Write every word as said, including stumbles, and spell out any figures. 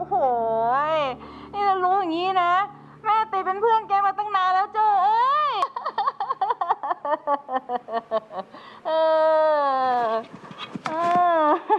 โหยนี่ถ้ารู้อย่างนี้นะแม่ติเป็นเพื่อนแกมา